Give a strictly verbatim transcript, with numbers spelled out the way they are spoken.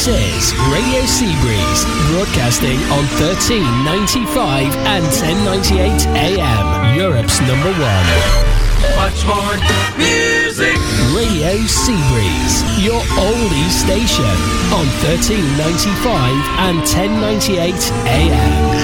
is Radio Seabreeze, broadcasting on thirteen ninety-five and ten ninety-eight A M, Europe's number one. Much more music. Radio Seabreeze, your oldie station on thirteen ninety-five and ten ninety-eight A M.